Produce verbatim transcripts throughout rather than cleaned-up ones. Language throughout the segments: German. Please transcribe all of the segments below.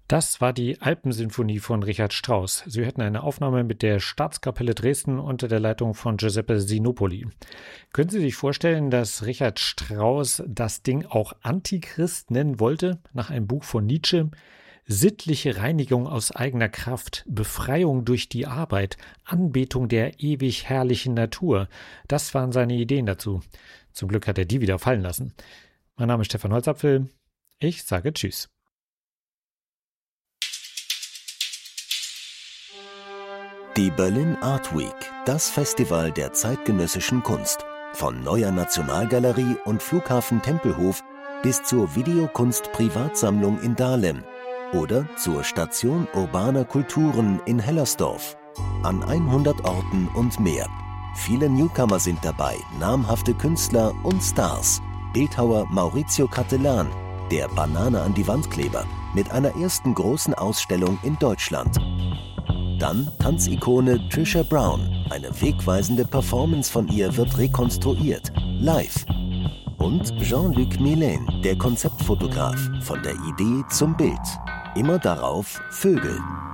Das war die Alpensinfonie von Richard Strauss. Sie hörten eine Aufnahme mit der Staatskapelle Dresden unter der Leitung von Giuseppe Sinopoli. Können Sie sich vorstellen, dass Richard Strauss das Ding auch Antichrist nennen wollte, nach einem Buch von Nietzsche? Sittliche Reinigung aus eigener Kraft, Befreiung durch die Arbeit, Anbetung der ewig herrlichen Natur. Das waren seine Ideen dazu. Zum Glück hat er die wieder fallen lassen. Mein Name ist Stefan Holzapfel. Ich sage Tschüss. Die Berlin Art Week, das Festival der zeitgenössischen Kunst. Von Neuer Nationalgalerie und Flughafen Tempelhof bis zur Videokunst-Privatsammlung in Dahlem oder zur Station urbaner Kulturen in Hellersdorf. An hundert Orten und mehr. Viele Newcomer sind dabei, namhafte Künstler und Stars. Bildhauer Maurizio Cattelan, der Banane an die Wandkleber, mit einer ersten großen Ausstellung in Deutschland. Dann Tanzikone Trisha Brown. Eine wegweisende Performance von ihr wird rekonstruiert, live. Und Jean-Luc Millen, der Konzeptfotograf, von der Idee zum Bild. Immer darauf Vögel.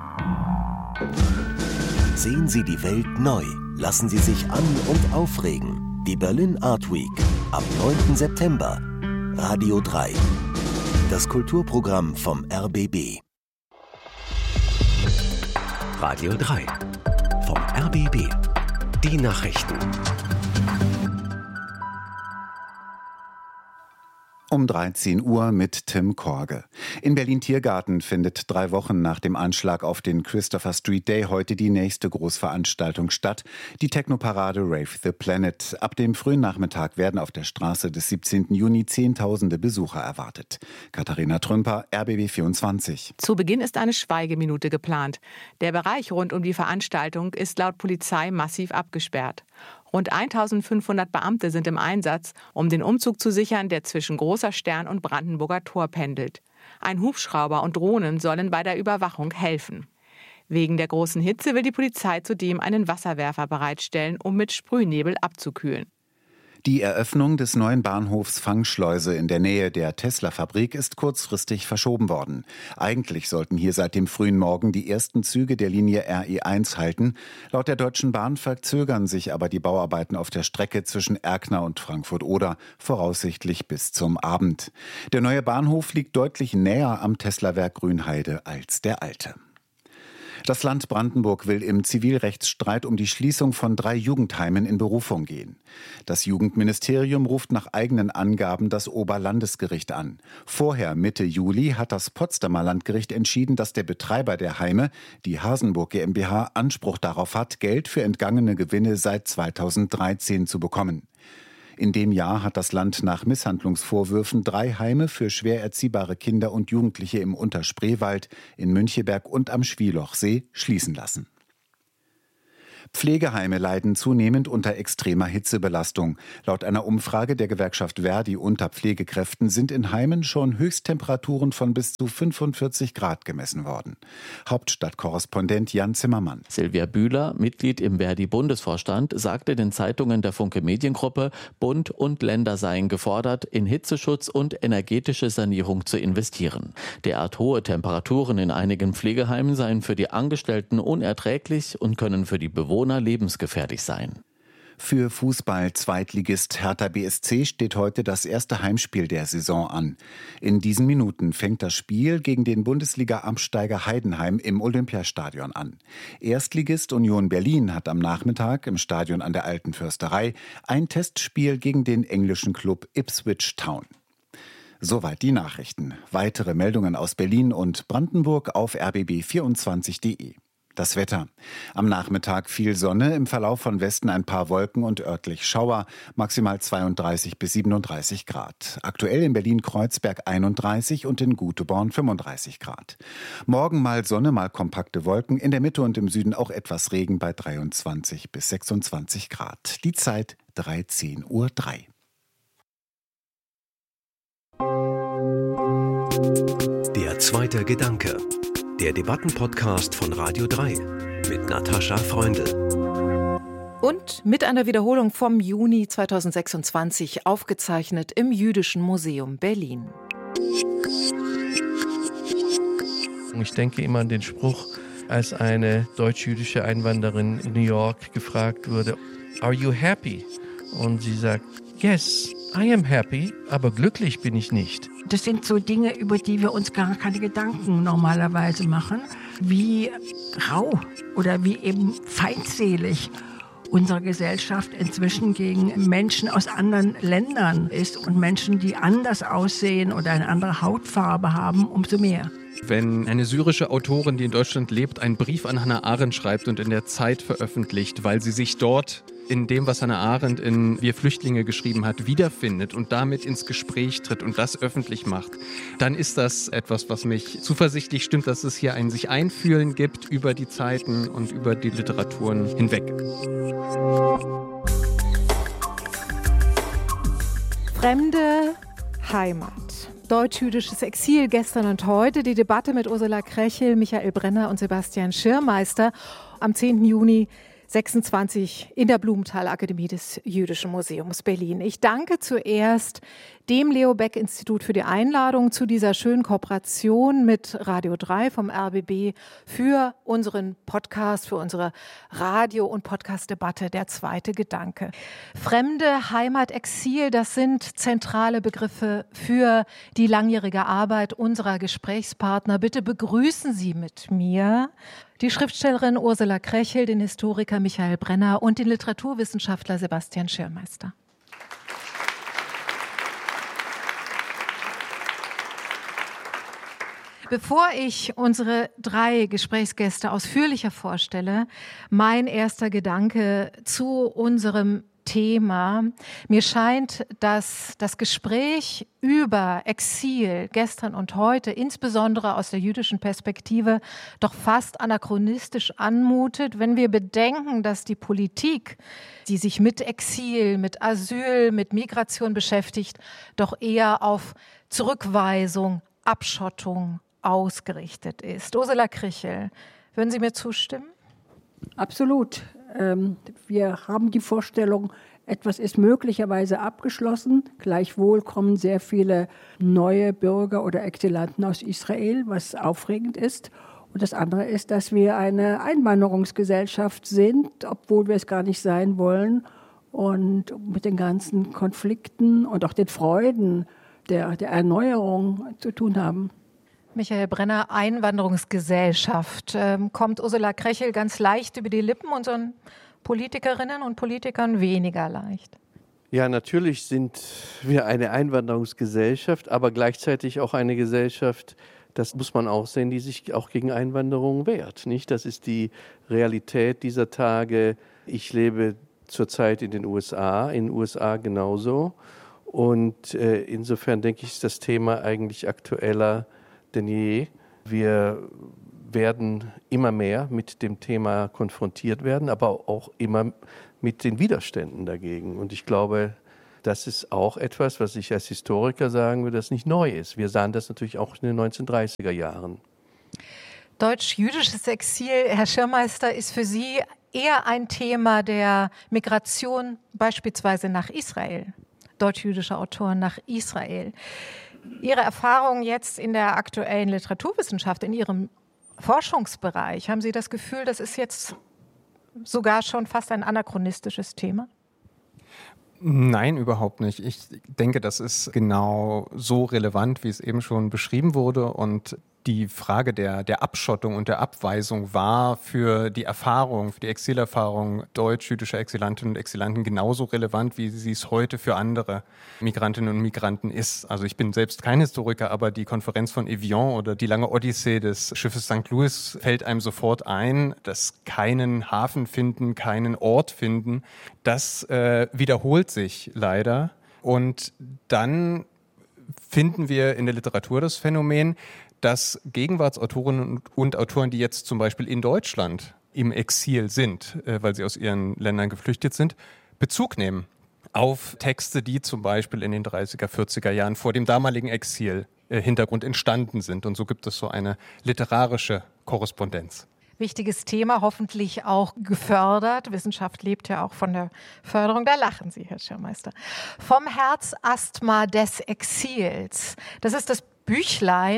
Sehen Sie die Welt neu. Lassen Sie sich an- und aufregen. Die Berlin Art Week. Am neunten September. Radio drei. Das Kulturprogramm vom R B B. Radio drei. Vom R B B. Die Nachrichten. Um dreizehn Uhr mit Tim Korge. In Berlin-Tiergarten findet drei Wochen nach dem Anschlag auf den Christopher Street Day heute die nächste Großveranstaltung statt, die Technoparade Rave the Planet. Ab dem frühen Nachmittag werden auf der Straße des siebzehnten Juni Zehntausende Besucher erwartet. Katharina Trümper, R B B vierundzwanzig. Zu Beginn ist eine Schweigeminute geplant. Der Bereich rund um die Veranstaltung ist laut Polizei massiv abgesperrt. Rund eintausendfünfhundert Beamte sind im Einsatz, um den Umzug zu sichern, der zwischen Großer Stern und Brandenburger Tor pendelt. Ein Hubschrauber und Drohnen sollen bei der Überwachung helfen. Wegen der großen Hitze will die Polizei zudem einen Wasserwerfer bereitstellen, um mit Sprühnebel abzukühlen. Die Eröffnung des neuen Bahnhofs Fangschleuse in der Nähe der Tesla-Fabrik ist kurzfristig verschoben worden. Eigentlich sollten hier seit dem frühen Morgen die ersten Züge der Linie R E eins halten. Laut der Deutschen Bahn verzögern sich aber die Bauarbeiten auf der Strecke zwischen Erkner und Frankfurt-Oder voraussichtlich bis zum Abend. Der neue Bahnhof liegt deutlich näher am Tesla-Werk Grünheide als der alte. Das Land Brandenburg will im Zivilrechtsstreit um die Schließung von drei Jugendheimen in Berufung gehen. Das Jugendministerium ruft nach eigenen Angaben das Oberlandesgericht an. Vorher, Mitte Juli, hat das Potsdamer Landgericht entschieden, dass der Betreiber der Heime, die Hasenburg GmbH, Anspruch darauf hat, Geld für entgangene Gewinne seit zweitausenddreizehn zu bekommen. In dem Jahr hat das Land nach Misshandlungsvorwürfen drei Heime für schwer erziehbare Kinder und Jugendliche im Unterspreewald, in Müncheberg und am Schwielochsee schließen lassen. Pflegeheime leiden zunehmend unter extremer Hitzebelastung. Laut einer Umfrage der Gewerkschaft Verdi unter Pflegekräften sind in Heimen schon Höchsttemperaturen von bis zu fünfundvierzig Grad gemessen worden. Hauptstadtkorrespondent Jan Zimmermann. Silvia Bühler, Mitglied im Verdi-Bundesvorstand, sagte den Zeitungen der Funke Mediengruppe, Bund und Länder seien gefordert, in Hitzeschutz und energetische Sanierung zu investieren. Derart hohe Temperaturen in einigen Pflegeheimen seien für die Angestellten unerträglich und können für die Bewohner lebensgefährlich sein. Für Fußball-Zweitligist Hertha B S C steht heute das erste Heimspiel der Saison an. In diesen Minuten fängt das Spiel gegen den Bundesliga-Absteiger Heidenheim im Olympiastadion an. Erstligist Union Berlin hat am Nachmittag im Stadion an der Alten Försterei ein Testspiel gegen den englischen Klub Ipswich Town. Soweit die Nachrichten. Weitere Meldungen aus Berlin und Brandenburg auf r b b vierundzwanzig punkt de. Das Wetter. Am Nachmittag viel Sonne, im Verlauf von Westen ein paar Wolken und örtlich Schauer, maximal zweiunddreißig bis siebenunddreißig Grad. Aktuell in Berlin-Kreuzberg einunddreißig und in Guteborn fünfunddreißig Grad. Morgen mal Sonne, mal kompakte Wolken, in der Mitte und im Süden auch etwas Regen bei dreiundzwanzig bis sechsundzwanzig Grad. Die Zeit dreizehn Uhr drei. Der zweite Gedanke. Der Debattenpodcast von Radio drei mit Natascha Freundl. Und mit einer Wiederholung vom Juni zweitausendsechsundzwanzig, aufgezeichnet im Jüdischen Museum Berlin. Ich denke immer an den Spruch, als eine deutsch-jüdische Einwanderin in New York gefragt wurde, "Are you happy?" Und sie sagt, "Yes, I am happy, aber glücklich bin ich nicht." Das sind so Dinge, über die wir uns gar keine Gedanken normalerweise machen, wie rau oder wie eben feindselig unsere Gesellschaft inzwischen gegen Menschen aus anderen Ländern ist und Menschen, die anders aussehen oder eine andere Hautfarbe haben, umso mehr. Wenn eine syrische Autorin, die in Deutschland lebt, einen Brief an Hannah Arendt schreibt und in der Zeit veröffentlicht, weil sie sich dort in dem, was Hannah Arendt in Wir Flüchtlinge geschrieben hat, wiederfindet und damit ins Gespräch tritt und das öffentlich macht, dann ist das etwas, was mich zuversichtlich stimmt, dass es hier ein sich einfühlen gibt über die Zeiten und über die Literaturen hinweg. Fremde Heimat. Deutsch-jüdisches Exil gestern und heute. Die Debatte mit Ursula Krechel, Michael Brenner und Sebastian Schirmeister am zehnten Juni sechsundzwanzig in der Blumenthal-Akademie des Jüdischen Museums Berlin. Ich danke zuerst dem Leo Beck-Institut für die Einladung zu dieser schönen Kooperation mit Radio drei vom R B B für unseren Podcast, für unsere Radio- und Podcast-Debatte Der zweite Gedanke. Fremde, Heimat, Exil, das sind zentrale Begriffe für die langjährige Arbeit unserer Gesprächspartner. Bitte begrüßen Sie mit mir die Schriftstellerin Ursula Krechel, den Historiker Michael Brenner und den Literaturwissenschaftler Sebastian Schirmeister. Bevor ich unsere drei Gesprächsgäste ausführlicher vorstelle, mein erster Gedanke zu unserem Thema. Mir scheint, dass das Gespräch über Exil gestern und heute, insbesondere aus der jüdischen Perspektive, doch fast anachronistisch anmutet, wenn wir bedenken, dass die Politik, die sich mit Exil, mit Asyl, mit Migration beschäftigt, doch eher auf Zurückweisung, Abschottung ausgerichtet ist. Ursula Krechel, würden Sie mir zustimmen? Absolut. Wir haben die Vorstellung, etwas ist möglicherweise abgeschlossen. Gleichwohl kommen sehr viele neue Bürger oder Exilanten aus Israel, was aufregend ist. Und das andere ist, dass wir eine Einwanderungsgesellschaft sind, obwohl wir es gar nicht sein wollen. Und mit den ganzen Konflikten und auch den Freuden der, der Erneuerung zu tun haben. Michael Brenner, Einwanderungsgesellschaft. Ähm, kommt Ursula Krechel ganz leicht über die Lippen, unseren Politikerinnen und Politikern weniger leicht? Ja, natürlich sind wir eine Einwanderungsgesellschaft, aber gleichzeitig auch eine Gesellschaft, das muss man auch sehen, die sich auch gegen Einwanderung wehrt. Nicht? Das ist die Realität dieser Tage. Ich lebe zurzeit in den U S A, in den U S A genauso. Und äh, insofern denke ich, ist das Thema eigentlich aktueller denn je. Wir werden immer mehr mit dem Thema konfrontiert werden, aber auch immer mit den Widerständen dagegen. Und ich glaube, das ist auch etwas, was ich als Historiker sagen würde, das nicht neu ist. Wir sahen das natürlich auch in den neunzehnhundertdreißiger Jahren. Deutsch-jüdisches Exil, Herr Schirmeister, ist für Sie eher ein Thema der Migration beispielsweise nach Israel, deutsch-jüdische Autoren nach Israel. Ihre Erfahrungen jetzt in der aktuellen Literaturwissenschaft, in Ihrem Forschungsbereich, haben Sie das Gefühl, das ist jetzt sogar schon fast ein anachronistisches Thema? Nein, überhaupt nicht. Ich denke, das ist genau so relevant, wie es eben schon beschrieben wurde. Und die Frage der, der Abschottung und der Abweisung war für die Erfahrung, für die Exilerfahrung deutsch-jüdischer Exilantinnen und Exilanten genauso relevant, wie sie es heute für andere Migrantinnen und Migranten ist. Also ich bin selbst kein Historiker, aber die Konferenz von Evian oder die lange Odyssee des Schiffes Sankt Louis fällt einem sofort ein, dass keinen Hafen finden, keinen Ort finden. Das äh, wiederholt sich leider. Und dann finden wir in der Literatur das Phänomen, dass Gegenwartsautorinnen und Autoren, die jetzt zum Beispiel in Deutschland im Exil sind, äh, weil sie aus ihren Ländern geflüchtet sind, Bezug nehmen auf Texte, die zum Beispiel in den dreißiger, vierziger Jahren vor dem damaligen Exil-Hintergrund äh, entstanden sind. Und so gibt es so eine literarische Korrespondenz. Wichtiges Thema, hoffentlich auch gefördert. Wissenschaft lebt ja auch von der Förderung. Da lachen Sie, Herr Schirmeister. Vom Herzasthma des Exils. Das ist das Büchlein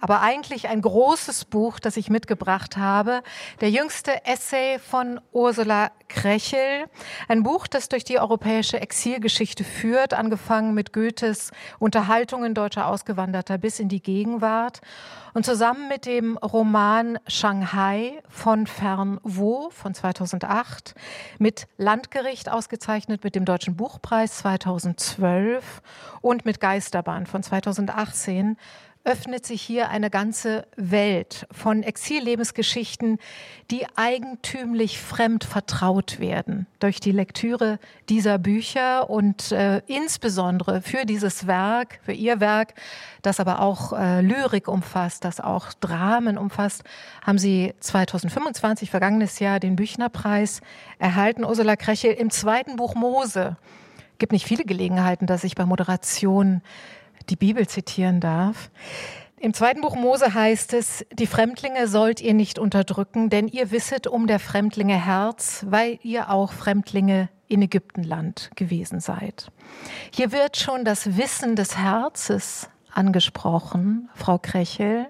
aber eigentlich ein großes Buch, das ich mitgebracht habe. Der jüngste Essay von Ursula Krechel. Ein Buch, das durch die europäische Exilgeschichte führt, angefangen mit Goethes Unterhaltungen deutscher Ausgewanderter bis in die Gegenwart. Und zusammen mit dem Roman Shanghai von Fern Wo von zweitausendacht, mit Landgericht ausgezeichnet mit dem Deutschen Buchpreis zweitausendzwölf und mit Geisterbahn von zweitausendachtzehn, öffnet sich hier eine ganze Welt von Exillebensgeschichten, die eigentümlich fremd vertraut werden durch die Lektüre dieser Bücher und äh, insbesondere für dieses Werk, für ihr Werk, das aber auch äh, Lyrik umfasst, das auch Dramen umfasst, haben sie zweitausendfünfundzwanzig, vergangenes Jahr, den Büchnerpreis erhalten. Ursula Krechel im zweiten Buch Mose. Es gibt nicht viele Gelegenheiten, dass ich bei Moderation die Bibel zitieren darf. Im zweiten Buch Mose heißt es, die Fremdlinge sollt ihr nicht unterdrücken, denn ihr wisset um der Fremdlinge Herz, weil ihr auch Fremdlinge in Ägyptenland gewesen seid. Hier wird schon das Wissen des Herzens angesprochen, Frau Krechel,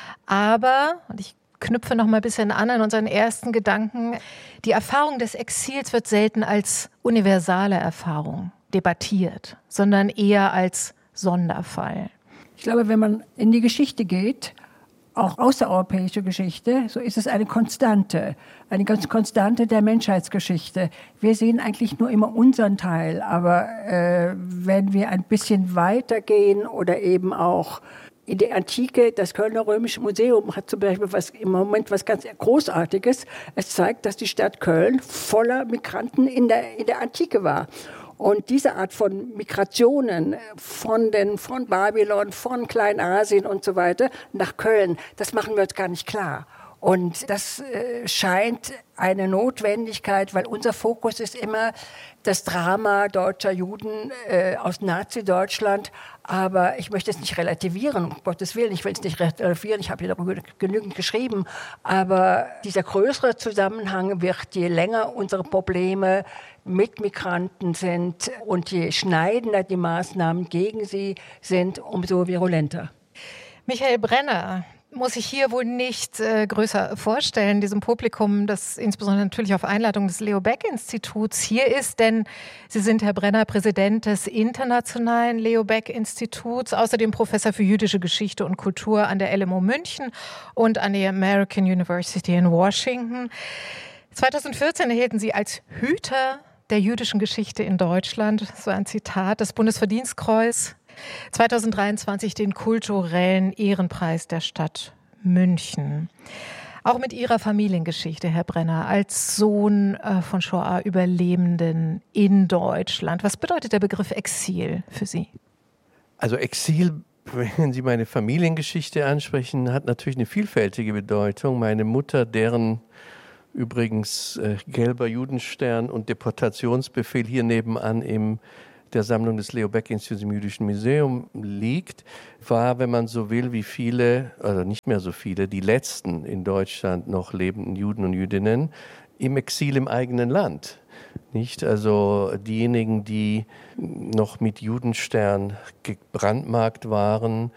aber, und ich knüpfe noch mal ein bisschen an an unseren ersten Gedanken, die Erfahrung des Exils wird selten als universale Erfahrung debattiert, sondern eher als Sonderfall. Ich glaube, wenn man in die Geschichte geht, auch außereuropäische Geschichte, so ist es eine Konstante, eine ganz Konstante der Menschheitsgeschichte. Wir sehen eigentlich nur immer unseren Teil, aber äh, wenn wir ein bisschen weitergehen oder eben auch in der Antike, das Kölner Römische Museum hat zum Beispiel was, im Moment was ganz Großartiges. Es zeigt, dass die Stadt Köln voller Migranten in der, in der Antike war. Und diese Art von Migrationen von, den, von Babylon, von Kleinasien und so weiter nach Köln, das machen wir uns gar nicht klar. Und das äh, scheint eine Notwendigkeit, weil unser Fokus ist immer das Drama deutscher Juden äh, aus Nazi-Deutschland. Aber ich möchte es nicht relativieren, um Gottes Willen, ich will es nicht relativieren, ich habe hier darüber genügend geschrieben. Aber dieser größere Zusammenhang wird, je länger unsere Probleme mit Migranten sind und je schneidender die Maßnahmen gegen sie sind, umso virulenter. Michael Brenner muss ich hier wohl nicht äh, größer vorstellen, diesem Publikum, das insbesondere natürlich auf Einladung des Leo Baeck Instituts hier ist, denn Sie sind, Herr Brenner, Präsident des Internationalen Leo Baeck Instituts, außerdem Professor für jüdische Geschichte und Kultur an der L M U München und an der American University in Washington. zweitausendvierzehn erhielten Sie als Hüter der jüdischen Geschichte in Deutschland, so ein Zitat, das Bundesverdienstkreuz, zweitausenddreiundzwanzig den kulturellen Ehrenpreis der Stadt München. Auch mit Ihrer Familiengeschichte, Herr Brenner, als Sohn äh, von Shoah-Überlebenden in Deutschland. Was bedeutet der Begriff Exil für Sie? Also Exil, wenn Sie meine Familiengeschichte ansprechen, hat natürlich eine vielfältige Bedeutung. Meine Mutter, deren übrigens äh, gelber Judenstern und Deportationsbefehl hier nebenan im der Sammlung des Leo Baeck Instituts im Jüdischen Museum liegt, war, wenn man so will, wie viele, oder nicht mehr so viele, die letzten in Deutschland noch lebenden Juden und Jüdinnen im Exil im eigenen Land. Nicht? Also diejenigen, die noch mit Judenstern gebrandmarkt waren,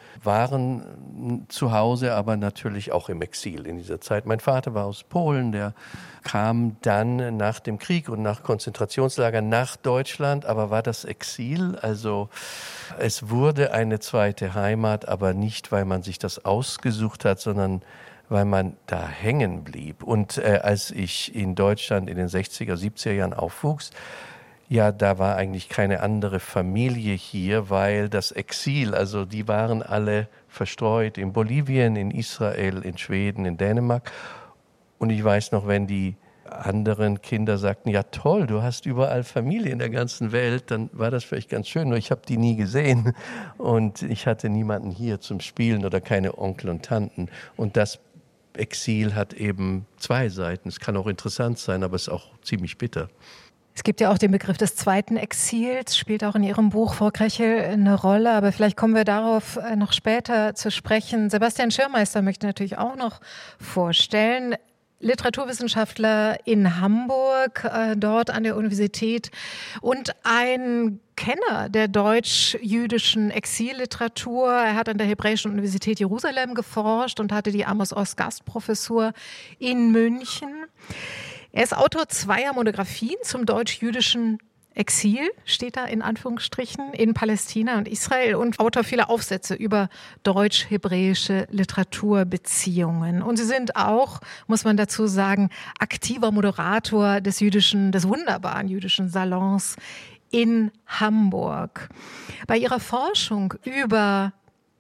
waren zu Hause, aber natürlich auch im Exil in dieser Zeit. Mein Vater war aus Polen, der kam dann nach dem Krieg und nach Konzentrationslagern nach Deutschland, aber war das Exil, also es wurde eine zweite Heimat, aber nicht, weil man sich das ausgesucht hat, sondern weil man da hängen blieb. Und äh, als ich in Deutschland in den sechziger, siebziger Jahren aufwuchs, ja, da war eigentlich keine andere Familie hier, weil das Exil, also die waren alle verstreut in Bolivien, in Israel, in Schweden, in Dänemark. Und ich weiß noch, wenn die anderen Kinder sagten, ja toll, du hast überall Familie in der ganzen Welt, dann war das vielleicht ganz schön, nur ich habe die nie gesehen und ich hatte niemanden hier zum Spielen oder keine Onkel und Tanten. Und das Exil hat eben zwei Seiten. Es kann auch interessant sein, aber es ist auch ziemlich bitter. Es gibt ja auch den Begriff des zweiten Exils, spielt auch in Ihrem Buch, Frau Krechel, eine Rolle. Aber vielleicht kommen wir darauf noch später zu sprechen. Sebastian Schirmeister möchte natürlich auch noch vorstellen. Literaturwissenschaftler in Hamburg, äh, dort an der Universität und ein Kenner der deutsch-jüdischen Exilliteratur. Er hat an der Hebräischen Universität Jerusalem geforscht und hatte die Amos Oz Gastprofessur in München. Er ist Autor zweier Monographien zum deutsch-jüdischen Exil, steht da in Anführungsstrichen, in Palästina und Israel und Autor vieler Aufsätze über deutsch-hebräische Literaturbeziehungen. Und Sie sind auch, muss man dazu sagen, aktiver Moderator des jüdischen, des wunderbaren jüdischen Salons in Hamburg. Bei Ihrer Forschung über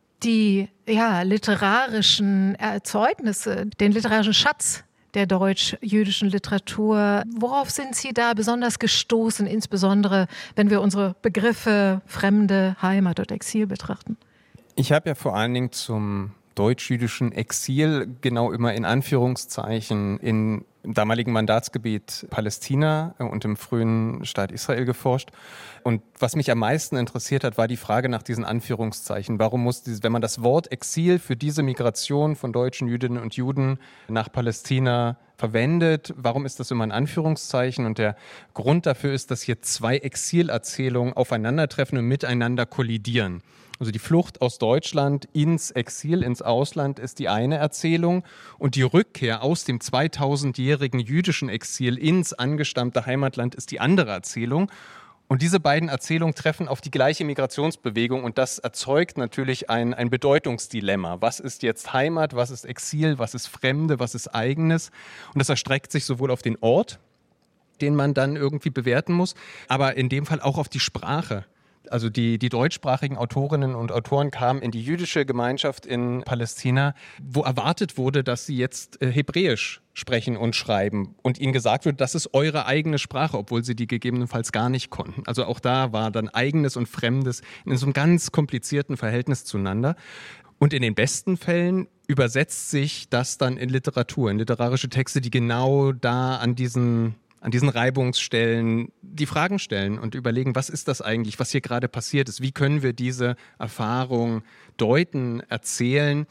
die ja, literarischen Erzeugnisse, den literarischen Schatz der deutsch-jüdischen Literatur. Worauf sind Sie da besonders gestoßen, insbesondere wenn wir unsere Begriffe Fremde, Heimat und Exil betrachten? Ich habe ja vor allen Dingen zum deutsch-jüdischen Exil genau immer in Anführungszeichen in im damaligen Mandatsgebiet Palästina und im frühen Staat Israel geforscht. Und was mich am meisten interessiert hat, war die Frage nach diesen Anführungszeichen. Warum muss dieses, wenn man das Wort Exil für diese Migration von deutschen Jüdinnen und Juden nach Palästina verwendet, warum ist das immer ein Anführungszeichen? Und der Grund dafür ist, dass hier zwei Exilerzählungen aufeinandertreffen und miteinander kollidieren. Also die Flucht aus Deutschland ins Exil, ins Ausland ist die eine Erzählung und die Rückkehr aus dem zweitausendjährigen jüdischen Exil ins angestammte Heimatland ist die andere Erzählung. Und diese beiden Erzählungen treffen auf die gleiche Migrationsbewegung und das erzeugt natürlich ein, ein Bedeutungsdilemma. Was ist jetzt Heimat, was ist Exil, was ist Fremde, was ist Eigenes? Und das erstreckt sich sowohl auf den Ort, den man dann irgendwie bewerten muss, aber in dem Fall auch auf die Sprache. Also die, die deutschsprachigen Autorinnen und Autoren kamen in die jüdische Gemeinschaft in Palästina, wo erwartet wurde, dass sie jetzt äh, Hebräisch sprechen und schreiben und ihnen gesagt wird, das ist eure eigene Sprache, obwohl sie die gegebenenfalls gar nicht konnten. Also auch da war dann Eigenes und Fremdes in so einem ganz komplizierten Verhältnis zueinander. Und in den besten Fällen übersetzt sich das dann in Literatur, in literarische Texte, die genau da an diesen an diesen Reibungsstellen die Fragen stellen und überlegen, was ist das eigentlich, was hier gerade passiert ist? Wie können wir diese Erfahrung deuten, erzählen?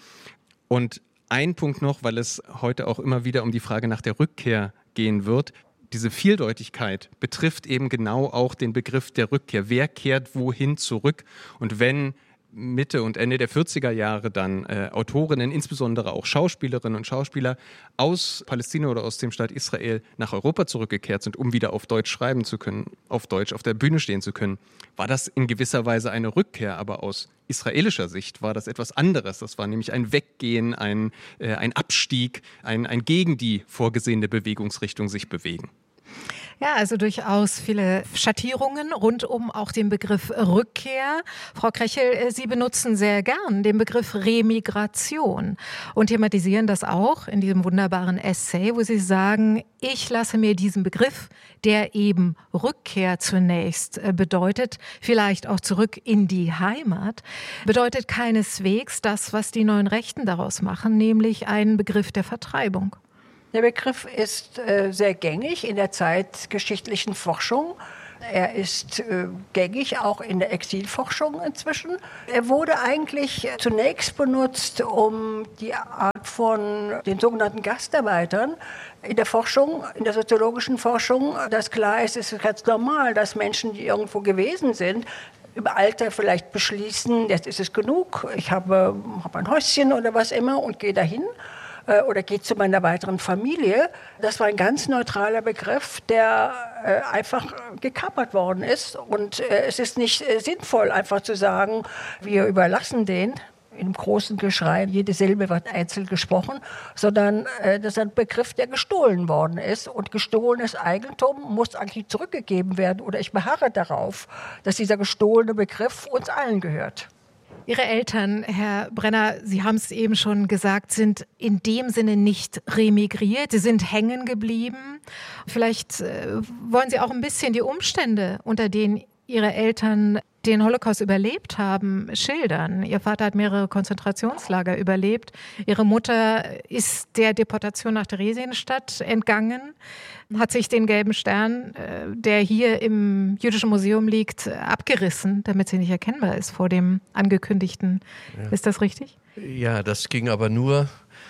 Und ein Punkt noch, weil es heute auch immer wieder um die Frage nach der Rückkehr gehen wird. Diese Vieldeutigkeit betrifft eben genau auch den Begriff der Rückkehr. Wer kehrt wohin zurück? Und wenn Mitte und Ende der vierziger Jahre dann äh, Autorinnen, insbesondere auch Schauspielerinnen und Schauspieler aus Palästina oder aus dem Staat Israel nach Europa zurückgekehrt sind, um wieder auf Deutsch schreiben zu können, auf Deutsch auf der Bühne stehen zu können, war das in gewisser Weise eine Rückkehr, aber aus israelischer Sicht war das etwas anderes. Das war nämlich ein Weggehen, ein, äh, ein Abstieg, ein, ein gegen die vorgesehene Bewegungsrichtung sich bewegen. Ja, also durchaus viele Schattierungen rund um auch den Begriff Rückkehr. Frau Krechel, Sie benutzen sehr gern den Begriff Remigration und thematisieren das auch in diesem wunderbaren Essay, wo Sie sagen, ich lasse mir diesen Begriff, der eben Rückkehr zunächst bedeutet, vielleicht auch zurück in die Heimat, bedeutet keineswegs das, was die neuen Rechten daraus machen, nämlich einen Begriff der Vertreibung. Der Begriff ist äh, sehr gängig in der zeitgeschichtlichen Forschung. Er ist äh, gängig auch in der Exilforschung inzwischen. Er wurde eigentlich zunächst benutzt, um die Art von den sogenannten Gastarbeitern in der Forschung, in der soziologischen Forschung, das klar ist, es ist ganz normal, dass Menschen, die irgendwo gewesen sind, im Alter vielleicht beschließen, jetzt ist es genug, ich habe, habe ein Häuschen oder was immer und gehe dahin. Oder geht zu meiner weiteren Familie. Das war ein ganz neutraler Begriff, der äh, einfach gekapert worden ist. Und äh, es ist nicht äh, sinnvoll, einfach zu sagen, wir überlassen den. Im großen Geschrei, jede Silbe wird einzeln gesprochen, sondern äh, das ist ein Begriff, der gestohlen worden ist. Und gestohlenes Eigentum muss eigentlich zurückgegeben werden. Oder ich beharre darauf, dass dieser gestohlene Begriff uns allen gehört. Ihre Eltern, Herr Brenner, Sie haben es eben schon gesagt, sind in dem Sinne nicht remigriert. Sie sind hängen geblieben. Vielleicht äh, wollen Sie auch ein bisschen die Umstände, unter denen Ihre Eltern den Holocaust überlebt haben, schildern. Ihr Vater hat mehrere Konzentrationslager überlebt. Ihre Mutter ist der Deportation nach Theresienstadt entgangen, hat sich den gelben Stern, der hier im Jüdischen Museum liegt, abgerissen, damit sie nicht erkennbar ist vor dem angekündigten. Ja. Ist das richtig? Ja, das ging aber nur,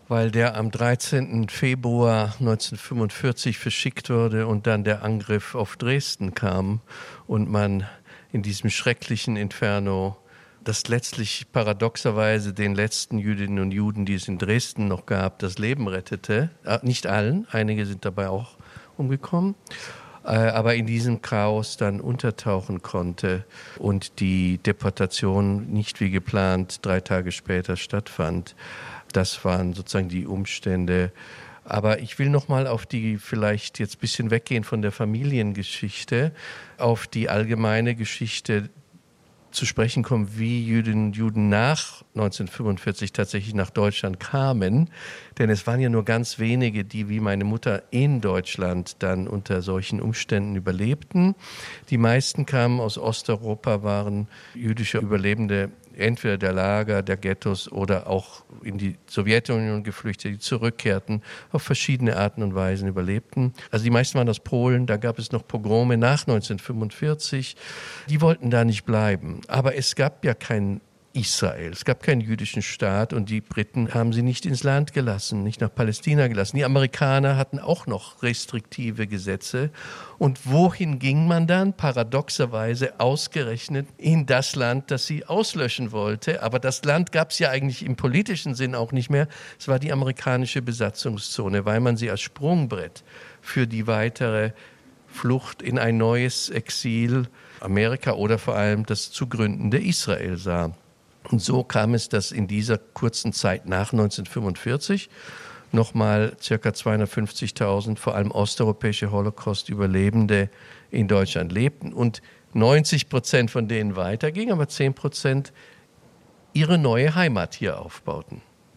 weil der am dreizehnten Februar neunzehnhundertfünfundvierzig verschickt wurde und dann der Angriff auf Dresden kam und man in diesem schrecklichen Inferno, das letztlich paradoxerweise den letzten Jüdinnen und Juden, die es in Dresden noch gab, das Leben rettete. Nicht allen, einige sind dabei auch umgekommen, aber in diesem Chaos dann untertauchen konnte und die Deportation nicht wie geplant drei Tage später stattfand. Das waren sozusagen die Umstände. Aber ich will noch mal auf die, vielleicht jetzt ein bisschen weggehen von der Familiengeschichte, auf die allgemeine Geschichte zu sprechen kommen, wie Jüdinnen und Juden nach neunzehnhundertfünfundvierzig tatsächlich nach Deutschland kamen. Denn es waren ja nur ganz wenige, die wie meine Mutter in Deutschland dann unter solchen Umständen überlebten. Die meisten kamen aus Osteuropa, waren jüdische Überlebende entweder der Lager, der Ghettos oder auch in die Sowjetunion geflüchtet, die zurückkehrten, auf verschiedene Arten und Weisen überlebten. Also die meisten waren aus Polen, da gab es noch Pogrome nach neunzehnhundertfünfundvierzig. Die wollten da nicht bleiben. Aber es gab ja kein Israel, es gab keinen jüdischen Staat und die Briten haben sie nicht ins Land gelassen, nicht nach Palästina gelassen. Die Amerikaner hatten auch noch restriktive Gesetze. Und wohin ging man dann? Paradoxerweise ausgerechnet in das Land, das sie auslöschen wollte. Aber das Land gab es ja eigentlich im politischen Sinn auch nicht mehr. Es war die amerikanische Besatzungszone, weil man sie als Sprungbrett für die weitere Flucht in ein neues Exil Amerika oder vor allem das zu gründende Israel sah. Und so kam es, dass in dieser kurzen Zeit nach neunzehnhundertfünfundvierzig nochmal ca. zweihundertfünfzigtausend, vor allem osteuropäische Holocaust-Überlebende in Deutschland lebten und neunzig Prozent von denen weitergingen, aber zehn Prozent ihre neue Heimat hier aufbauten.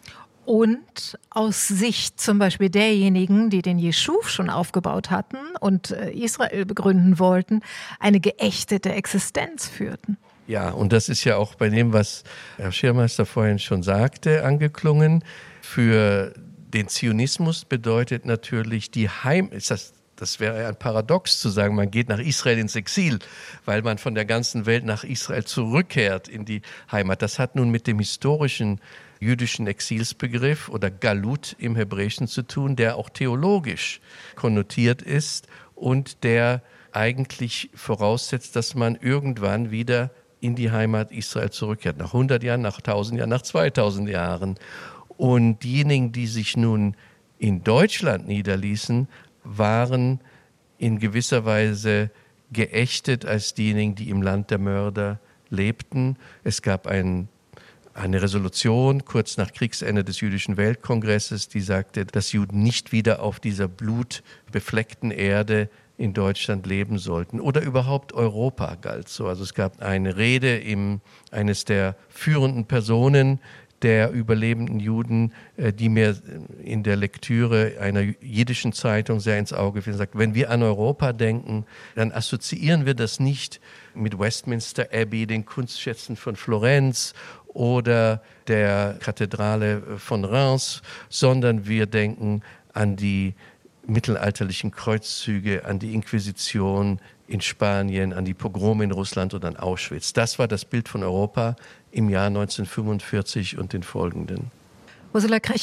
Und aus Sicht zum Beispiel derjenigen, die den Jeschuv schon aufgebaut hatten und Israel begründen wollten, eine geächtete Existenz führten. Ja, und das ist ja auch bei dem, was Herr Schirmeister vorhin schon sagte, angeklungen. Für den Zionismus bedeutet natürlich die Heim... Ist das, das wäre ein Paradox zu sagen, man geht nach Israel ins Exil, weil man von der ganzen Welt nach Israel zurückkehrt in die Heimat. Das hat nun mit dem historischen jüdischen Exilsbegriff oder Galut im Hebräischen zu tun, der auch theologisch konnotiert ist und der eigentlich voraussetzt, dass man irgendwann wieder in die Heimat Israel zurückkehrt. Nach hundert Jahren, nach tausend Jahren, nach zweitausend Jahren. Und diejenigen, die sich nun in Deutschland niederließen, waren in gewisser Weise geächtet als diejenigen, die im Land der Mörder lebten. Es gab ein, eine Resolution kurz nach Kriegsende des Jüdischen Weltkongresses, die sagte, dass Juden nicht wieder auf dieser blutbefleckten Erde in Deutschland leben sollten oder überhaupt Europa galt so. Also es gab eine Rede im, eines der führenden Personen der überlebenden Juden, die mir in der Lektüre einer jiddischen Zeitung sehr ins Auge fiel, sagt, wenn wir an Europa denken, dann assoziieren wir das nicht mit Westminster Abbey, den Kunstschätzen von Florenz oder der Kathedrale von Reims, sondern wir denken an die mittelalterlichen Kreuzzüge, an die Inquisition in Spanien, an die Pogrome in Russland und an Auschwitz. Das war das Bild von Europa im Jahr neunzehnhundertfünfundvierzig und den folgenden. Ursula Krechel